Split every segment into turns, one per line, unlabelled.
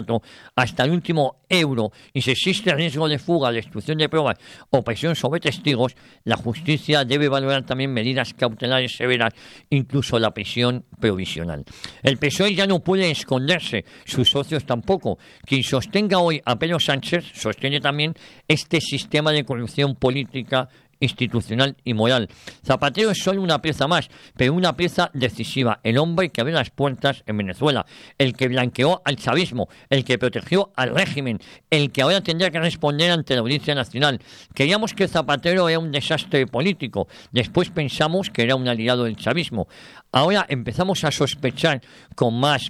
contrato hasta el último euro y si existe riesgo de fuga, destrucción de pruebas o presión sobre testigos, la justicia debe valorar también medidas cautelares severas, incluso la prisión provisional. El PSOE ya no puede esconderse, sus socios tampoco. Quien sostenga hoy a Pedro Sánchez sostiene también este sistema de corrupción política, institucional y moral. Zapatero es solo una pieza más, pero una pieza decisiva, el hombre que abrió las puertas en Venezuela, el que blanqueó al chavismo, el que protegió al régimen, el que ahora tendrá que responder ante la Audiencia Nacional. Creíamos que Zapatero era un desastre político, después pensamos que era un aliado del chavismo. Ahora empezamos a sospechar con más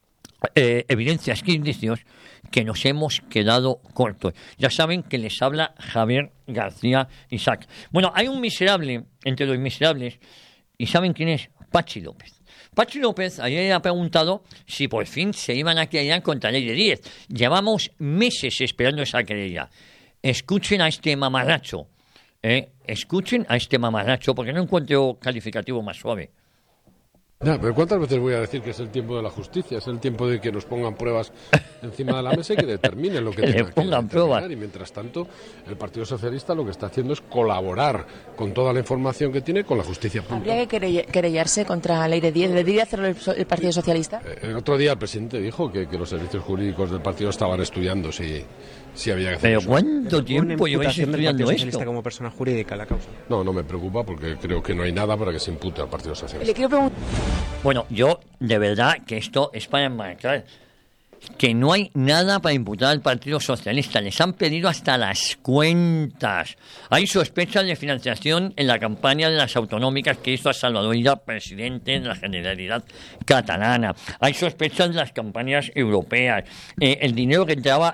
evidencias que indicios que nos hemos quedado cortos. Ya saben que les habla Javier García Isaac. Bueno, hay un miserable entre los miserables y ¿saben quién es? Pachi López. Pachi López ayer ha preguntado si por fin se iban a querellar contra Ley de 10. Llevamos meses esperando esa querella. Escuchen a este mamarracho. Escuchen a este mamarracho porque no encuentro calificativo más suave.
No, pero ¿cuántas veces voy a decir que es el tiempo de la justicia? Es el tiempo de que nos pongan pruebas encima de la mesa y que determinen lo que tengan que determinar. Y mientras tanto, el Partido Socialista lo que está haciendo es colaborar con toda la información que tiene con la justicia.
¿Habría que querellarse contra la Ley de 10? ¿Debería hacerlo el Partido Socialista?
El otro día el presidente dijo que los servicios jurídicos del partido estaban estudiando si había que hacer
¿Pero
eso.
cuánto tiempo lleváis estudiando esto?
Como persona jurídica la causa.
No me preocupa porque creo que no hay nada para que se impute al Partido Socialista.
Le quiero preguntar.
Bueno, yo de verdad que esto es para enmarcar que no hay nada para imputar al Partido Socialista. Les han pedido hasta las cuentas. Hay sospechas de financiación en la campaña de las autonómicas que hizo a Salvador Illa, presidente de la Generalidad Catalana. Hay sospechas de las campañas europeas. El dinero que entraba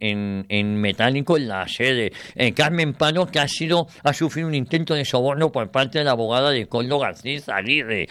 en metálico en la sede. Carmen Pano, que ha sufrido un intento de soborno por parte de la abogada de Coldo García Aguirre.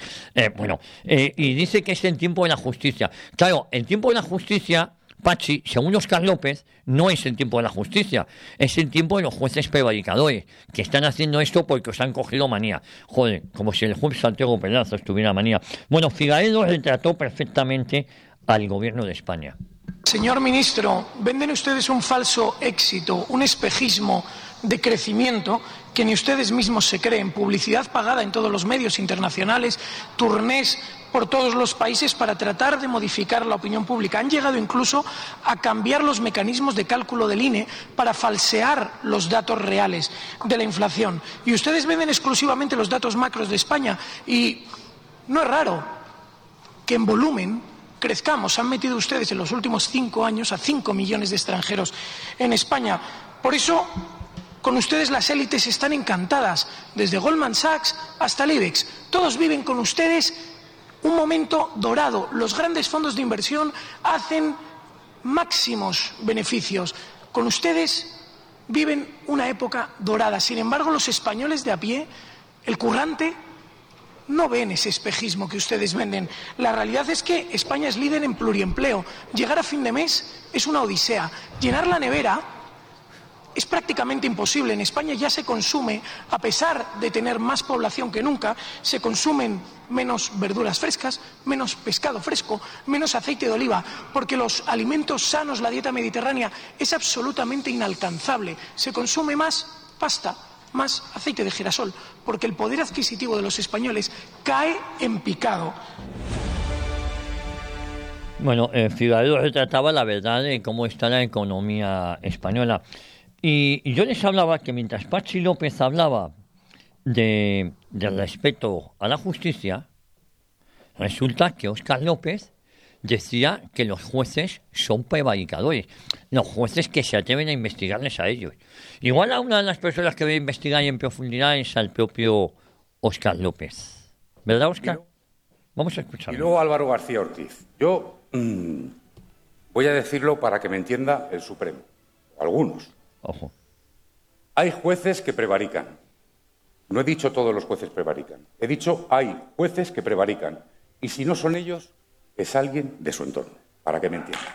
Y dice que es el tiempo de la justicia. Claro, el tiempo de la justicia, Pachi, según Óscar López, no es el tiempo de la justicia, es el tiempo de los jueces prevaricadores, que están haciendo esto porque os han cogido manía. Joder, como si el juez Santiago Pedraza tuviera manía. Bueno, Figaredo retrató perfectamente al gobierno de España.
Señor ministro, venden ustedes un falso éxito, un espejismo de crecimiento que ni ustedes mismos se creen, publicidad pagada en todos los medios internacionales, turnés por todos los países para tratar de modificar la opinión pública. Han llegado incluso a cambiar los mecanismos de cálculo del INE para falsear los datos reales de la inflación. Y ustedes venden exclusivamente los datos macros de España y no es raro que en volumen crezcamos. Han metido ustedes en los últimos 5 años a 5 millones de extranjeros en España. Por eso, con ustedes las élites están encantadas, desde Goldman Sachs hasta el IBEX. Todos viven con ustedes un momento dorado. Los grandes fondos de inversión hacen máximos beneficios. Con ustedes viven una época dorada. Sin embargo, los españoles de a pie, el currante, no ven ese espejismo que ustedes venden. La realidad es que España es líder en pluriempleo. Llegar a fin de mes es una odisea. Llenar la nevera es prácticamente imposible. En España ya se consume, a pesar de tener más población que nunca, se consumen menos verduras frescas, menos pescado fresco, menos aceite de oliva, porque los alimentos sanos, la dieta mediterránea, es absolutamente inalcanzable. Se consume más pasta, más aceite de girasol, porque el poder adquisitivo de los españoles cae en picado.
Bueno, Figaredo retrataba la verdad de cómo está la economía española. Y yo les hablaba que mientras Pachi López hablaba del respeto a la justicia, resulta que Óscar López decía que los jueces son prevaricadores, los jueces que se atreven a investigarles a ellos. Igual a una de las personas que voy a investigar en profundidad es al propio Óscar López. ¿Verdad, Óscar? Vamos a escucharlo.
Y luego Álvaro García Ortiz. Yo voy a decirlo para que me entienda el Supremo, algunos.
Ojo.
Hay jueces que prevarican. No he dicho todos los jueces prevarican. He dicho hay jueces que prevarican. Y si no son ellos, es alguien de su entorno. Para que me entiendan.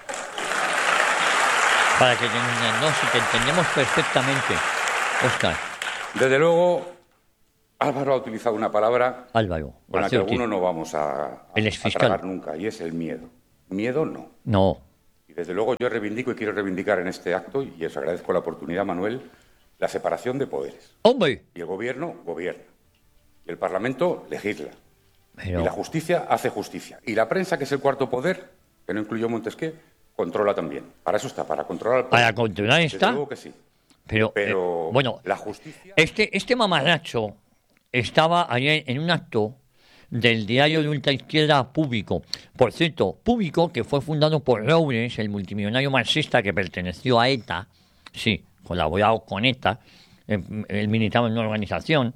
Para que si te entendemos perfectamente, Óscar.
Desde luego, Álvaro ha utilizado una palabra
Álvaro,
con la que algunos no vamos a tragar nunca, y es el miedo. Miedo no.
No.
desde luego yo reivindico y quiero reivindicar en este acto, y os agradezco la oportunidad, Manuel, la separación de poderes.
¡Hombre!
Y el gobierno gobierna. Y el Parlamento legisla.
Pero...
Y la justicia hace justicia. Y la prensa, que es el cuarto poder, que no incluyó Montesquieu, controla también. Para eso está, para controlar el poder.
Para controlar está.
Desde luego que sí.
Pero bueno,
la justicia...
Este mamarracho estaba ayer en un acto del diario de ultraizquierda Público. Por cierto, Público, que fue fundado por Lawrence, el multimillonario marxista que perteneció a ETA, sí, colaborado con ETA, él militaba en una organización.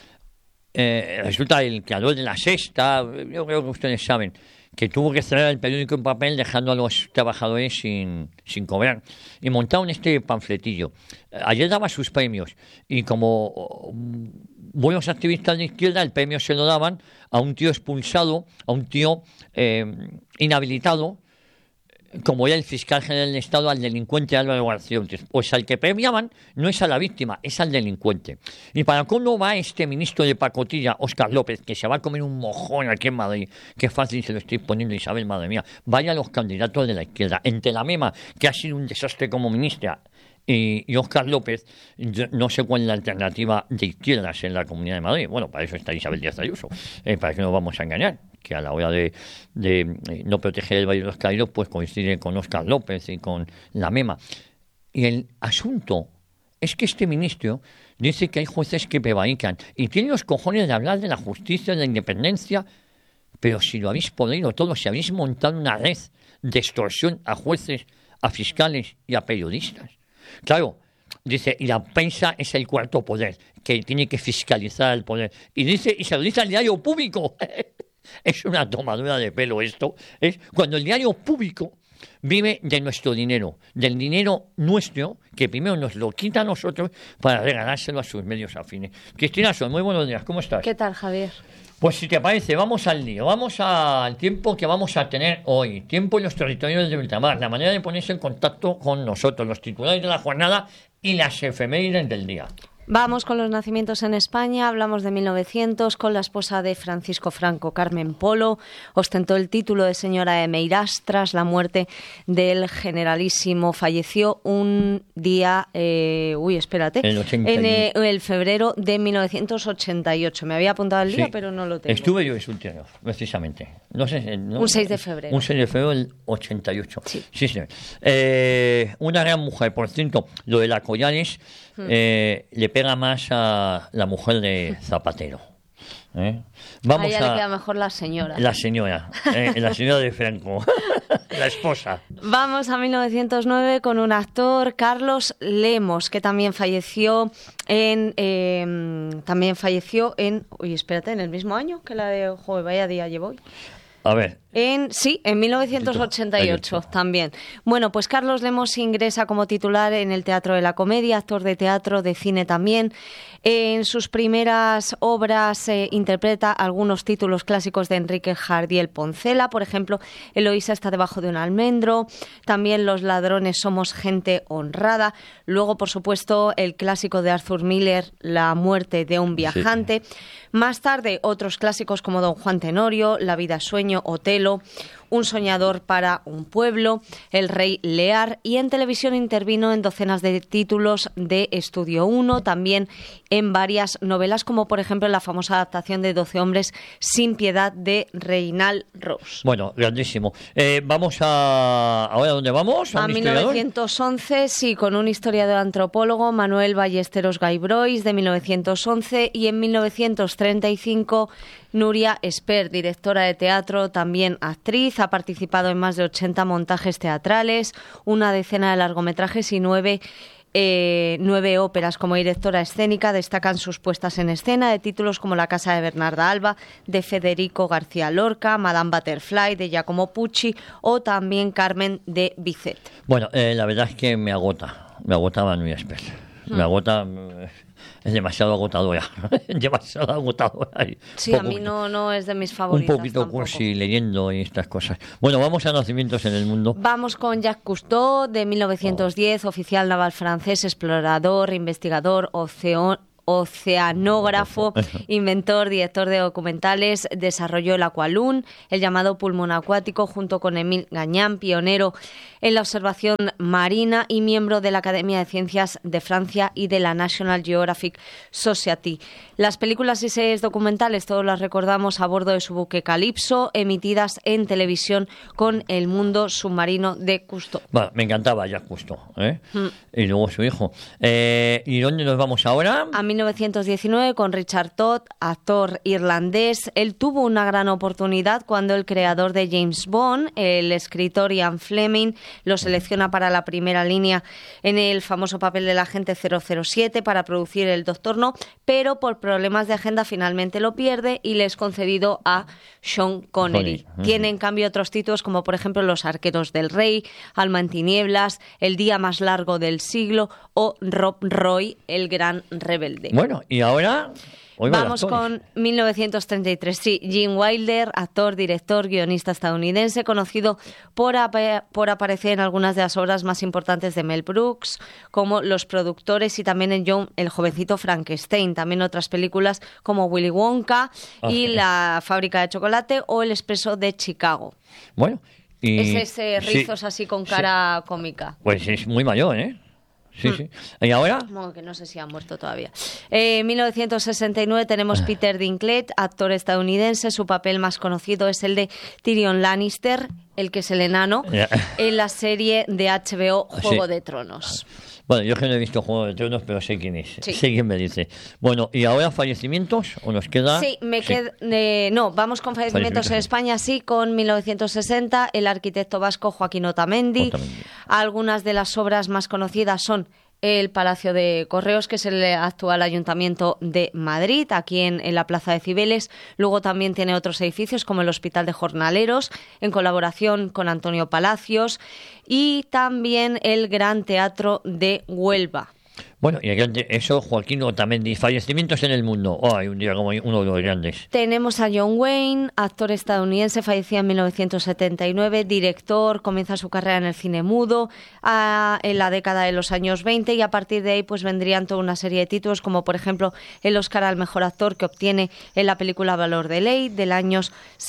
Resulta el creador de La Sexta, yo creo que ustedes saben, que tuvo que cerrar el periódico en papel dejando a los trabajadores sin cobrar. Y montaron este panfletillo. Ayer daba sus premios y como buenos activistas de izquierda, el premio se lo daban a un tío expulsado, a un tío inhabilitado, como era el fiscal general del Estado, al delincuente Álvaro García Ortiz. Pues al que premiaban no es a la víctima, es al delincuente. Y para cómo va este ministro de pacotilla, Óscar López, que se va a comer un mojón aquí en Madrid, qué fácil se lo estoy poniendo, Isabel, madre mía. Vaya los candidatos de la izquierda. Entre la MEMA, que ha sido un desastre como ministra, y Óscar López, no sé cuál es la alternativa de izquierdas en la Comunidad de Madrid. Bueno, para eso está Isabel Díaz Ayuso, para que no nos vamos a engañar, que a la hora de no proteger el Valle de los Caídos, pues coincide con Óscar López y con la MEMA. Y el asunto es que este ministro dice que hay jueces que prevarican y tiene los cojones de hablar de la justicia, de la independencia, pero si lo habéis podido todo, si habéis montado una red de extorsión a jueces, a fiscales y a periodistas. Claro, dice, y la prensa es el cuarto poder, que tiene que fiscalizar el poder. Y dice, y se lo dice al diario Público. Es una tomadura de pelo esto. Es cuando el diario Público vive de nuestro dinero, del dinero nuestro, que primero nos lo quita a nosotros para regalárselo a sus medios afines. Cristina Son, muy buenos días, ¿cómo estás?
¿Qué tal, Javier?
Pues si te parece, vamos al lío, vamos al tiempo que vamos a tener hoy, tiempo en los territorios de ultramar, la manera de ponerse en contacto con nosotros, los titulares de la jornada y las efemérides del día.
Vamos con los nacimientos en España. Hablamos de 1900 con la esposa de Francisco Franco, Carmen Polo. Ostentó el título de señora de Meirás tras la muerte del generalísimo. Falleció un día, en el febrero de 1988. Me había apuntado el día, sí, pero no lo tengo.
Estuve yo ese último, precisamente. No sé,
un 6 de febrero.
Un 6 de febrero del 88.
Sí,
sí, señor. Una gran mujer, por cierto, lo de la Collares le pega más a la mujer de Zapatero. Vamos
a ella le queda mejor la señora.
La señora de Franco, la esposa.
Vamos a 1909 con un actor, Carlos Lemos, que también falleció en el mismo año que la de Joder, vaya día llevo hoy.
A ver.
En 1988 también. Bueno, pues Carlos Lemos ingresa como titular en el Teatro de la Comedia, actor de teatro, de cine también. En sus primeras obras interpreta algunos títulos clásicos de Enrique Jardiel Poncela, por ejemplo, Eloísa está debajo de un almendro, también Los ladrones somos gente honrada, luego, por supuesto, el clásico de Arthur Miller, La muerte de un viajante. Sí. Más tarde, otros clásicos como Don Juan Tenorio, La vida sueño, Otelo, Un soñador para un pueblo, El rey Lear, y en televisión intervino en docenas de títulos de Estudio 1, también en varias novelas, como por ejemplo la famosa adaptación de 12 hombres sin piedad de Reynald Rose.
Bueno, grandísimo. Vamos ¿ahora dónde vamos?
A 1911, sí, con un historiador antropólogo, Manuel Ballesteros Gaibrois, de 1911, y en 1935 Nuria Espert, directora de teatro, también actriz, ha participado en más de 80 montajes teatrales, una decena de largometrajes y 9 óperas. Como directora escénica destacan sus puestas en escena de títulos como La casa de Bernarda Alba, de Federico García Lorca, Madame Butterfly, de Giacomo Pucci, o también Carmen de Bizet.
Bueno, la verdad es que me agotaba Nuria Espert. Me agota... Es demasiado agotadora.
Sí, a mí no es de mis favoritas.
Un poquito cursi leyendo y estas cosas. Bueno, vamos a nacimientos en el mundo.
Vamos con Jacques Cousteau, de 1910, oficial naval francés, explorador, investigador, oceanógrafo, inventor, director de documentales, desarrolló el Aqualung, el llamado pulmón acuático, junto con Émile Gagnan, pionero en la observación marina y miembro de la Academia de Ciencias de Francia y de la National Geographic Society. Las películas y series documentales todos las recordamos a bordo de su buque Calypso, emitidas en televisión con El mundo submarino de Cousteau.
Bueno, me encantaba Jacques Cousteau, ¿eh? Y luego su hijo. ¿Y dónde nos vamos ahora?
A 1919 con Richard Todd, actor irlandés. Él tuvo una gran oportunidad cuando el creador de James Bond, el escritor Ian Fleming, lo selecciona para la primera línea en el famoso papel del agente 007 para producir El Doctor No, pero por problemas de agenda finalmente lo pierde y le es concedido a Sean Connery. Tiene en cambio otros títulos como por ejemplo Los arqueros del rey, Alma en tinieblas, El día más largo del siglo o Rob Roy, el gran rebelde.
Bueno, y ahora...
Vamos con 1933. Sí, Gene Wilder, actor, director, guionista estadounidense, conocido por aparecer en algunas de las obras más importantes de Mel Brooks, como Los productores y también en John, el jovencito Frankenstein. También otras películas como Willy Wonka y La fábrica de chocolate o El expreso de Chicago.
Bueno, y...
Es ese rizos así con cara cómica.
Pues es muy mayor, ¿eh? Sí, sí. ¿Y ahora?
Bueno, que no sé si ha muerto todavía. 1969 tenemos Peter Dinklage, actor estadounidense. Su papel más conocido es el de Tyrion Lannister, el que es el enano, en la serie de HBO Juego de Tronos.
Bueno, yo que no he visto Juego de Tronos, pero sé quién es.
Sí.
Sé quién me dice. Bueno, ¿y ahora fallecimientos? ¿O nos queda?
Sí, no, vamos con fallecimientos en España, sí, con 1960, el arquitecto vasco Joaquín Otamendi. Algunas de las obras más conocidas son el Palacio de Correos, que es el actual Ayuntamiento de Madrid, aquí en la Plaza de Cibeles. Luego también tiene otros edificios, como el Hospital de Jornaleros, en colaboración con Antonio Palacios, y también el Gran Teatro de Huelva.
Bueno, y eso, Joaquín Otamendi, fallecimientos en el mundo. Oh, hay un día como uno de los grandes.
Tenemos a John Wayne, actor estadounidense, fallecía en 1979, director, comienza su carrera en el cine mudo en la década de los años 20 y a partir de ahí pues vendrían toda una serie de títulos como por ejemplo el Oscar al mejor actor que obtiene en la película Valor de Ley del año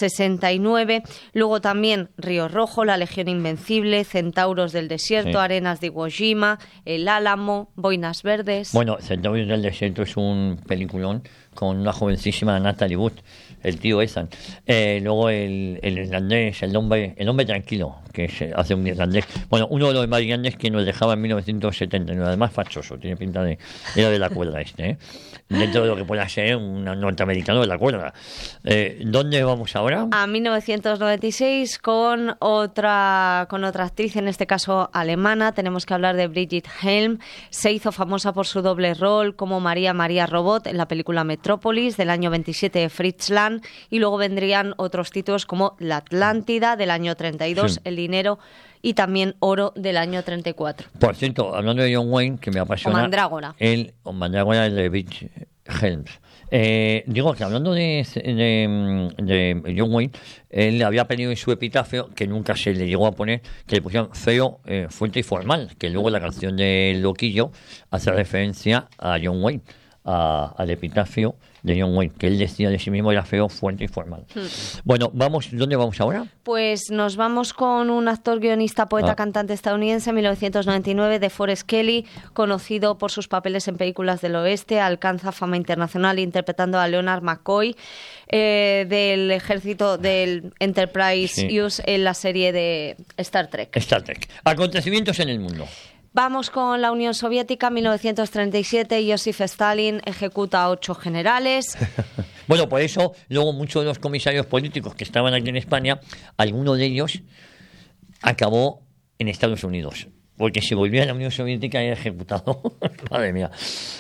69. Luego también Río Rojo, La Legión Invencible, Centauros del Desierto, Arenas de Iwo Jima, El Álamo, Boinas Verdes.
Bueno, Centauros del Desierto es un peliculón con una jovencísima Natalie Wood, el tío Ethan. Luego el irlandés, el hombre tranquilo, que hace un irlandés. Bueno, uno de los más grandes que nos dejaba en 1979, además fachoso, tiene pinta de... Era de la cuerda dentro de lo que pueda ser un norteamericano de la cuerda. ¿Dónde vamos ahora?
A 1996 con otra actriz, en este caso alemana. Tenemos que hablar de Brigitte Helm. Se hizo famosa por su doble rol como María Robot en la película Metrópolis del año 27 de Fritz Lang, y luego vendrían otros títulos como La Atlántida del año 32, El dinero y también Oro del año 34.
Por cierto, hablando de John Wayne, que me apasiona...
Mandrágora.
Mandrágora de Brigitte Helm. Digo que hablando de John Wayne, él había pedido en su epitafio, que nunca se le llegó a poner, que le pusieran feo, fuerte y formal, que luego la canción de Loquillo hace referencia a John Wayne, al epitafio de John Wayne, que él decía de sí mismo era feo, fuerte y formal. Bueno, ¿dónde vamos ahora?
Pues nos vamos con un actor, guionista, poeta, cantante estadounidense, 1999, DeForest Kelley, conocido por sus papeles en películas del oeste, alcanza fama internacional interpretando a Leonard McCoy del ejército del Enterprise Use en la serie de Star Trek.
Acontecimientos en el mundo.
Vamos con la Unión Soviética, 1937, Joseph Stalin ejecuta a 8 generales.
Bueno, por eso, luego muchos de los comisarios políticos que estaban aquí en España, alguno de ellos acabó en Estados Unidos, porque si volvía a la Unión Soviética era ejecutado. Madre mía.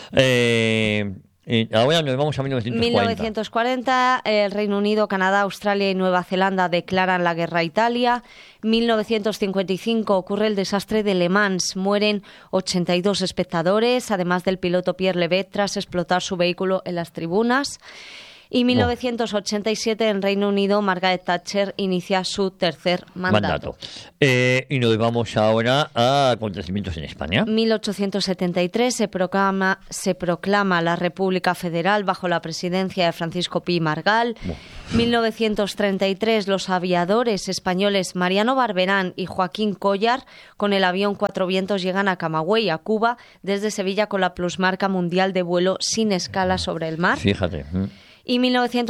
Ahora nos vamos a 1940.
El Reino Unido, Canadá, Australia y Nueva Zelanda declaran la guerra a Italia. 1955 ocurre el desastre de Le Mans. Mueren 82 espectadores, además del piloto Pierre Levet, tras explotar su vehículo en las tribunas. Y 1987 en Reino Unido, Margaret Thatcher inicia su tercer mandato.
Y nos vamos ahora a acontecimientos en España.
1873 se proclama la República Federal bajo la presidencia de Francisco Pi Margall. 1933 los aviadores españoles Mariano Barberán y Joaquín Collar con el avión Cuatro Vientos llegan a Camagüey, a Cuba, desde Sevilla con la plusmarca mundial de vuelo sin escala sobre el mar.
Fíjate.
Y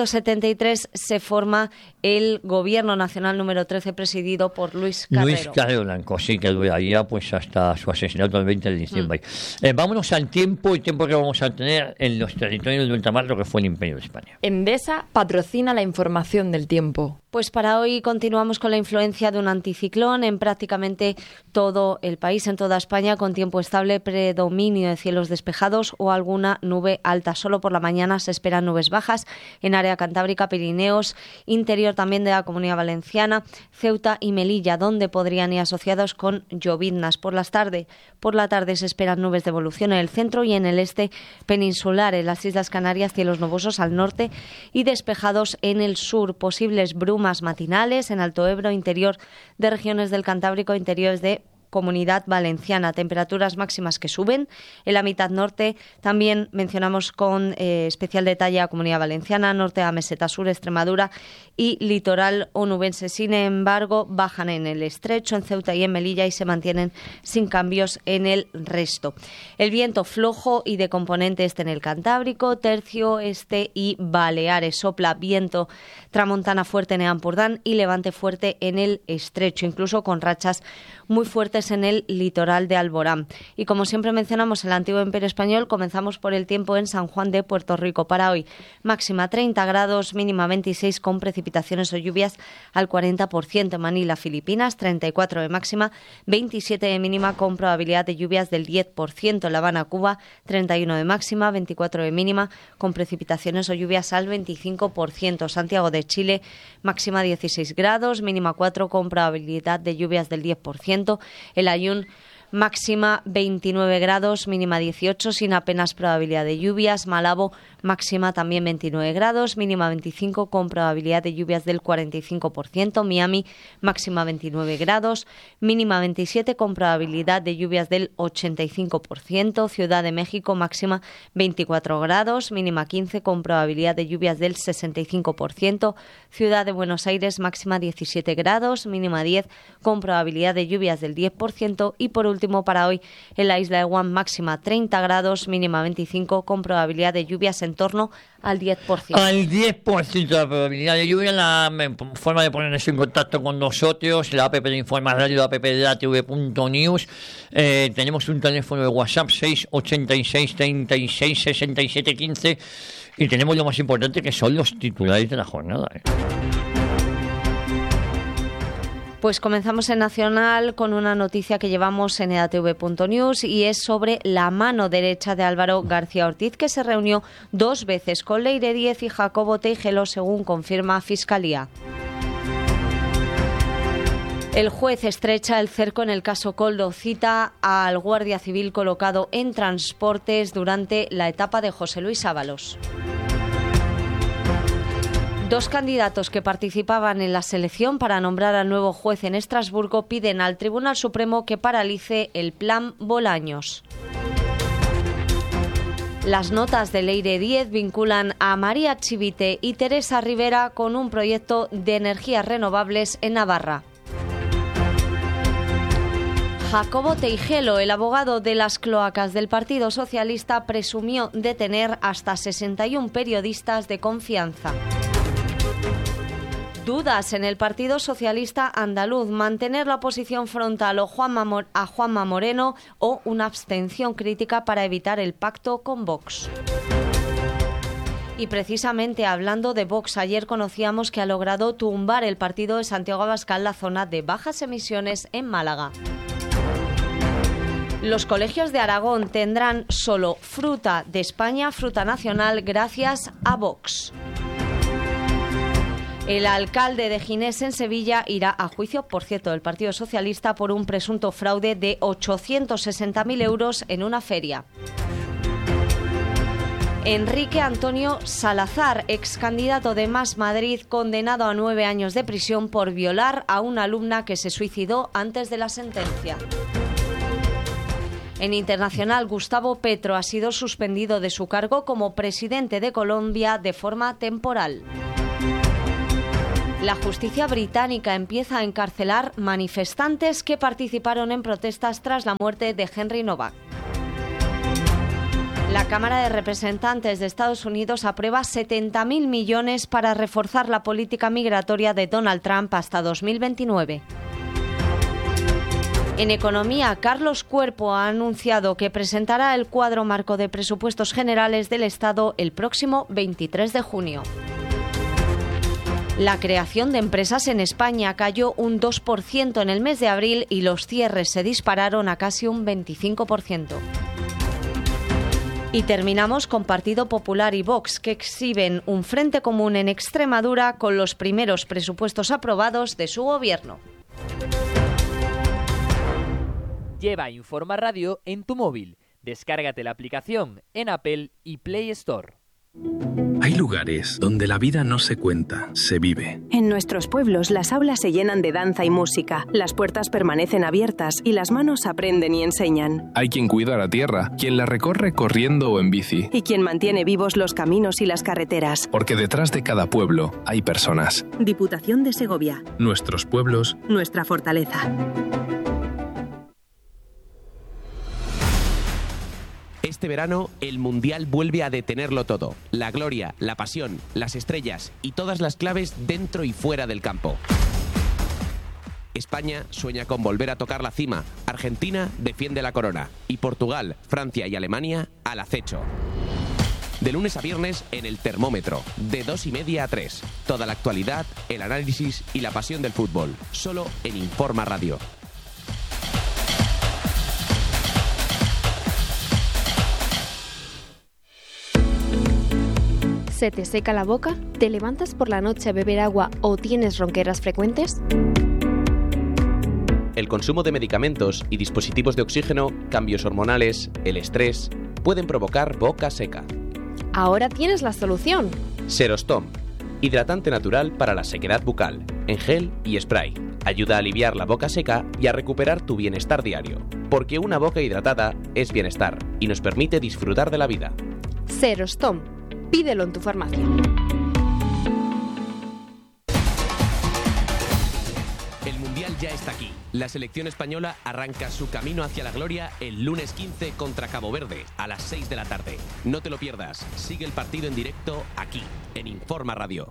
1973 se forma el Gobierno Nacional número 13 presidido por Luis Carrero.
Luis Carrero Blanco, sí, que duraría pues hasta su asesinato el 20 de diciembre. Vámonos al tiempo, el tiempo que vamos a tener en los territorios de ultramar, lo que fue el Imperio de España.
Endesa patrocina la información del tiempo.
Pues para hoy continuamos con la influencia de un anticiclón en prácticamente todo el país, en toda España, con tiempo estable, predominio de cielos despejados o alguna nube alta. Solo por la mañana se esperan nubes bajas en área cantábrica, Pirineos, interior también de la Comunidad Valenciana, Ceuta y Melilla, donde podrían ir asociados con lloviznas. Por la tarde se esperan nubes de evolución en el centro y en el este peninsular. En las Islas Canarias, cielos nubosos al norte y despejados en el sur. Posibles brumas matinales en Alto Ebro, interior de regiones del Cantábrico, interiores de Comunidad Valenciana. Temperaturas máximas que suben. En la mitad norte también mencionamos con especial detalle a Comunidad Valenciana, norte a Meseta Sur, Extremadura y litoral onubense. Sin embargo, bajan en el Estrecho, en Ceuta y en Melilla y se mantienen sin cambios en el resto. El viento flojo y de componente este en el Cantábrico, tercio este y Baleares. Sopla viento tramontana fuerte en Ampurdán y levante fuerte en el Estrecho, incluso con rachas muy fuertes en el litoral de Alborán. Y como siempre mencionamos el antiguo Imperio Español, comenzamos por el tiempo en San Juan de Puerto Rico. Para hoy, máxima 30 grados, mínima 26 con precipitaciones o lluvias al 40%. Manila, Filipinas, 34 de máxima, 27 de mínima con probabilidad de lluvias del 10%. La Habana, Cuba, 31 de máxima, 24 de mínima con precipitaciones o lluvias al 25%. Santiago de Chile, máxima 16 grados, mínima 4 con probabilidad de lluvias del 10%. El Ayun, máxima 29 grados, mínima 18, sin apenas probabilidad de lluvias. Malabo, máxima también 29 grados, mínima 25, con probabilidad de lluvias del 45%. Miami, máxima 29 grados, mínima 27, con probabilidad de lluvias del 85%. Ciudad de México, máxima 24 grados, mínima 15, con probabilidad de lluvias del 65%. Ciudad de Buenos Aires, máxima 17 grados, mínima 10, con probabilidad de lluvias del 10%. Y por último, para hoy, en la isla de Guam, máxima 30 grados, mínima 25, con probabilidad de lluvias en torno al 10%.
Al 10% de la probabilidad de lluvia. La forma de ponerse en contacto con nosotros, la app de Informa Radio, la app de ATV.news. Tenemos un teléfono de WhatsApp 686 36 67 15 y tenemos lo más importante, que son los titulares de la jornada.
Pues comenzamos en Nacional con una noticia que llevamos en edatv.news y es sobre la mano derecha de Álvaro García Ortiz, que se reunió 2 veces con Leire Díez y Jacobo Teijelo, según confirma Fiscalía. El juez estrecha el cerco en el caso Koldo. Cita al guardia civil colocado en transportes durante la etapa de José Luis Ábalos. 2 candidatos que participaban en la selección para nombrar al nuevo juez en Estrasburgo piden al Tribunal Supremo que paralice el plan Bolaños. Las notas de Leire Díez vinculan a María Chivite y Teresa Rivera con un proyecto de energías renovables en Navarra. Jacobo Teijelo, el abogado de las cloacas del Partido Socialista, presumió de tener hasta 61 periodistas de confianza. Dudas en el Partido Socialista andaluz, mantener la oposición frontal a Juanma Moreno o una abstención crítica para evitar el pacto con Vox. Y precisamente hablando de Vox, ayer conocíamos que ha logrado tumbar el partido de Santiago Abascal la zona de bajas emisiones en Málaga. Los colegios de Aragón tendrán solo fruta de España, fruta nacional, gracias a Vox. El alcalde de Ginés, en Sevilla, irá a juicio, por cierto, del Partido Socialista por un presunto fraude de 860.000 euros en una feria. Enrique Antonio Salazar, ex candidato de Más Madrid, condenado a 9 años de prisión por violar a una alumna que se suicidó antes de la sentencia. En internacional, Gustavo Petro ha sido suspendido de su cargo como presidente de Colombia de forma temporal. La justicia británica empieza a encarcelar manifestantes que participaron en protestas tras la muerte de Henry Novak. La Cámara de Representantes de Estados Unidos aprueba 70.000 millones para reforzar la política migratoria de Donald Trump hasta 2029. En economía, Carlos Cuerpo ha anunciado que presentará el cuadro marco de presupuestos generales del Estado el próximo 23 de junio. La creación de empresas en España cayó un 2% en el mes de abril y los cierres se dispararon a casi un 25%. Y terminamos con Partido Popular y Vox, que exhiben un frente común en Extremadura con los primeros presupuestos aprobados de su gobierno.
Lleva Informa Radio en tu móvil. Descárgate la aplicación en Apple y Play Store.
Hay lugares donde la vida no se cuenta, se vive.
En nuestros pueblos las aulas se llenan de danza y música, las puertas permanecen abiertas y las manos aprenden y enseñan.
Hay quien cuida la tierra, quien la recorre corriendo o en bici.
Y quien mantiene vivos los caminos y las carreteras.
Porque detrás de cada pueblo hay personas.
Diputación de Segovia.
Nuestros pueblos.
Nuestra fortaleza.
Este verano, el Mundial vuelve a detenerlo todo. La gloria, la pasión, las estrellas y todas las claves dentro y fuera del campo. España sueña con volver a tocar la cima. Argentina defiende la corona. Y Portugal, Francia y Alemania al acecho. De lunes a viernes en El Termómetro, de 2:30 a 3. Toda la actualidad, el análisis y la pasión del fútbol. Solo en Informa Radio.
¿Se te seca la boca? ¿Te levantas por la noche a beber agua o tienes ronqueras frecuentes?
El consumo de medicamentos y dispositivos de oxígeno, cambios hormonales, el estrés, pueden provocar boca seca.
Ahora tienes la solución.
Serostom, hidratante natural para la sequedad bucal, en gel y spray. Ayuda a aliviar la boca seca y a recuperar tu bienestar diario. Porque una boca hidratada es bienestar y nos permite disfrutar de la vida.
Serostom. Pídelo en tu farmacia.
El Mundial ya está aquí. La selección española arranca su camino hacia la gloria el lunes 15 contra Cabo Verde a las 6 de la tarde. No te lo pierdas. Sigue el partido en directo aquí, en Informa Radio.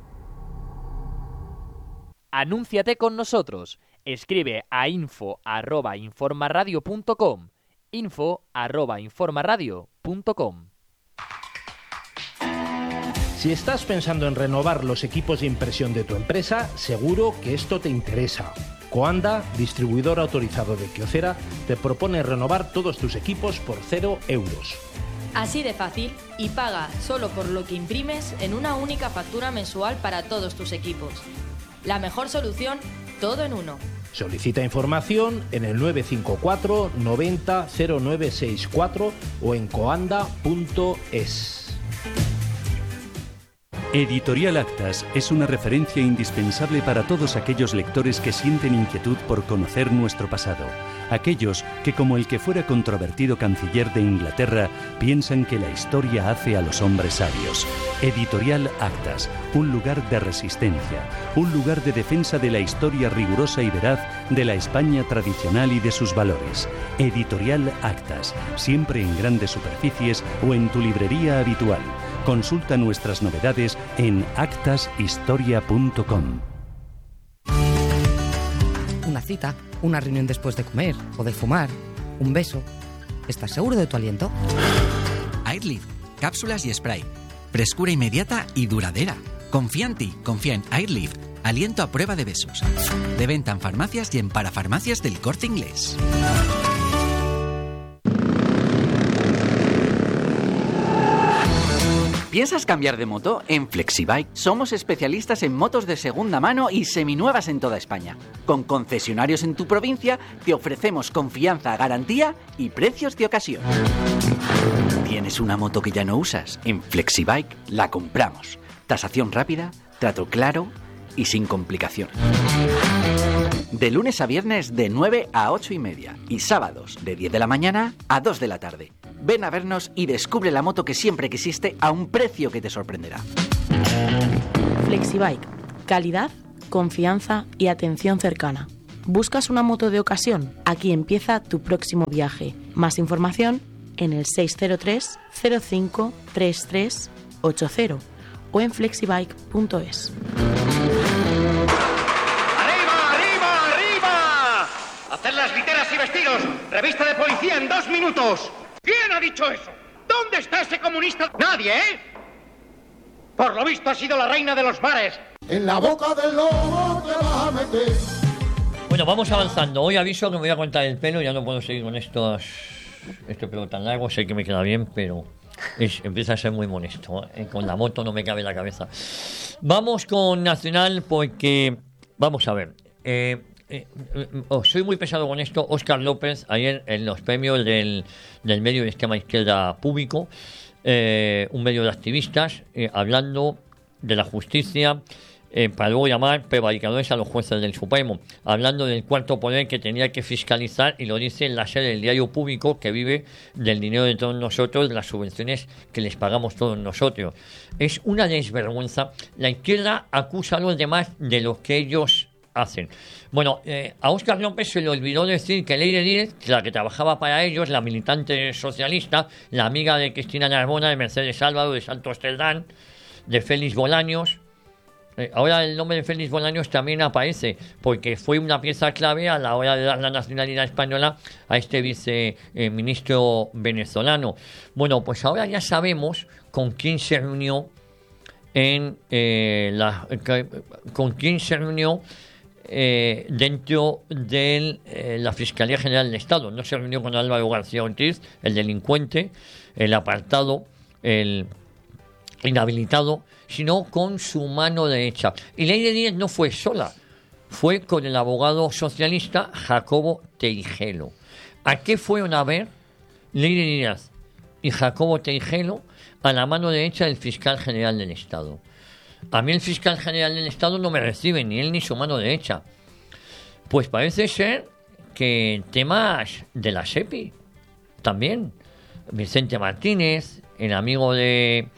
Anúnciate con nosotros. Escribe a info@informaradio.com. info@informaradio.com.
Si estás pensando en renovar los equipos de impresión de tu empresa, seguro que esto te interesa. Coanda, distribuidor autorizado de Kyocera, te propone renovar todos tus equipos por 0 euros.
Así de fácil, y paga solo por lo que imprimes en una única factura mensual para todos tus equipos. La mejor solución, todo en uno.
Solicita información en el 954 90 0964 o en coanda.es.
Editorial Actas es una referencia indispensable para todos aquellos lectores que sienten inquietud por conocer nuestro pasado. Aquellos que, como el que fuera controvertido canciller de Inglaterra, piensan que la historia hace a los hombres sabios. Editorial Actas, un lugar de resistencia, un lugar de defensa de la historia rigurosa y veraz de la España tradicional y de sus valores. Editorial Actas, siempre en grandes superficies o en tu librería habitual. Consulta nuestras novedades en actashistoria.com.
Una cita, una reunión después de comer o de fumar, un beso. ¿Estás seguro de tu aliento?
Airlift, cápsulas y spray. Frescura inmediata y duradera. Confía en ti, confía en Airlift. Aliento a prueba de besos. De venta en farmacias y en parafarmacias del Corte Inglés.
¿Piensas cambiar de moto? En Flexibike somos especialistas en motos de segunda mano y seminuevas en toda España. Con concesionarios en tu provincia te ofrecemos confianza, garantía y precios de ocasión. ¿Tienes una moto que ya no usas? En Flexibike la compramos. Tasación rápida, trato claro y sin complicaciones. De lunes a viernes de 9 a 8 y media y sábados de 10 de la mañana a 2 de la tarde. Ven a vernos y descubre la moto que siempre quisiste a un precio que te sorprenderá.
Flexibike. Calidad, confianza y atención cercana. ¿Buscas una moto de ocasión? Aquí empieza tu próximo viaje. Más información en el 603 05 33 80 o en flexibike.es.
¡Hacer las literas y vestidos! ¡Revista de policía en 2 minutos! ¿Quién ha dicho eso? ¿Dónde está ese comunista? ¡Nadie, eh! Por lo visto ha sido la reina de los mares.
En la boca del lobo te vas a meter.
Bueno, vamos avanzando. Hoy aviso que me voy a cortar el pelo. Ya no puedo seguir con este pelo tan largo. Sé que me queda bien, pero empieza a ser muy molesto. Con la moto no me cabe la cabeza. Vamos con Nacional porque... Vamos a ver. Soy muy pesado con esto. Óscar López, ayer en los premios del medio de extrema izquierda público, un medio de activistas, hablando de la justicia, para luego llamar prevaricadores a los jueces del Supremo, hablando del cuarto poder que tenía que fiscalizar, y lo dice en la sede del diario público, que vive del dinero de todos nosotros, de las subvenciones que les pagamos todos nosotros. Es una desvergüenza. La izquierda acusa a los demás de lo que ellos hacen. Bueno, a Óscar López se le olvidó decir que Leire Díez, la que trabajaba para ellos, la militante socialista, la amiga de Cristina Narbona, de Mercedes Álvaro, de Santos Cerdán, de Félix Bolaños. Ahora el nombre de Félix Bolaños también aparece, porque fue una pieza clave a la hora de dar la nacionalidad española a este viceministro venezolano. Bueno, pues ahora ya sabemos con quién se reunió dentro de la Fiscalía General del Estado. No se reunió con Álvaro García Ortiz, el delincuente, el apartado, el inhabilitado, sino con su mano derecha. Y Leire Díez no fue sola, fue con el abogado socialista Jacobo Teijelo. ¿A qué fueron a ver Leire Díez y Jacobo Teijelo? A la mano derecha del fiscal general del Estado. A mí el fiscal general del Estado no me recibe, ni él ni su mano derecha. Pues parece ser que temas de la SEPI también. Vicente Martínez, el amigo de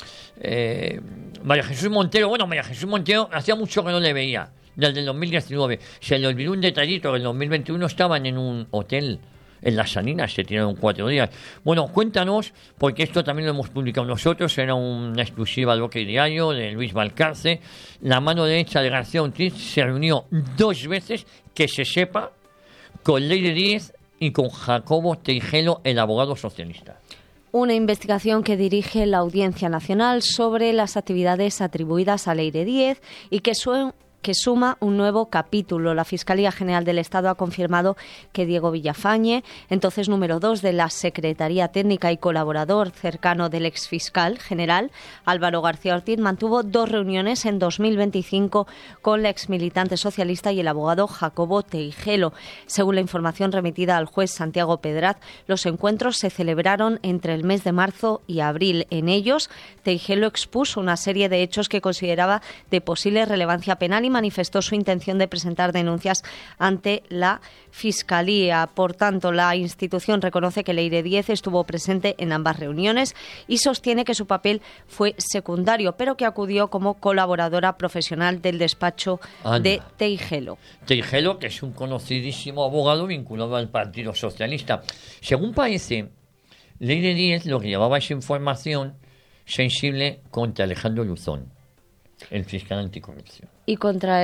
María Jesús Montero. Bueno, María Jesús Montero hacía mucho que no le veía, desde el 2019. Se le olvidó un detallito, que en el 2021 estaban en un hotel en Las Salinas, se tiraron 4 días. Bueno, cuéntanos, porque esto también lo hemos publicado nosotros, era una exclusiva del Bloque Diario, de Luis Valcarce. La mano derecha de García Ortiz se reunió 2 veces, que se sepa, con Leire Díez y con Jacobo Teijelo, el abogado socialista.
Una investigación que dirige la Audiencia Nacional sobre las actividades atribuidas a Leire Díez y que suma un nuevo capítulo. La Fiscalía General del Estado ha confirmado que Diego Villafañe, entonces número 2 de la Secretaría Técnica y colaborador cercano del exfiscal general Álvaro García Ortiz, mantuvo 2 reuniones en 2025 con la exmilitante socialista y el abogado Jacobo Teijelo. Según la información remitida al juez Santiago Pedraz, los encuentros se celebraron entre el mes de marzo y abril. En ellos, Teijelo expuso una serie de hechos que consideraba de posible relevancia penal y manifestó su intención de presentar denuncias ante la Fiscalía. Por tanto, la institución reconoce que Leire Díez estuvo presente en ambas reuniones y sostiene que su papel fue secundario, pero que acudió como colaboradora profesional del despacho de Teijelo.
Teijelo, que es un conocidísimo abogado vinculado al Partido Socialista. Según parece, Leire Díez lo que llevaba esa información sensible contra Alejandro Luzón, el fiscal anticorrupción.
Y contra